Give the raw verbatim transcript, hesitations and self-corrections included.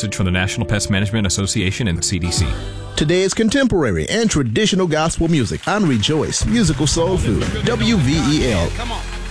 message from the National Pest Management Association and the C D C. Today is contemporary and traditional gospel music on Rejoice Musical Soul Food, W V E L. Come on.